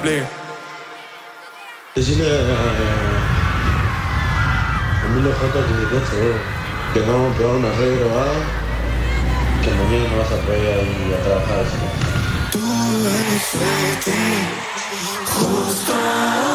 explique. Decirle a Emilio J que no vamos a pegar una red grabada, que mañana no vas a poder ir a trabajar. Tuve suerte, justo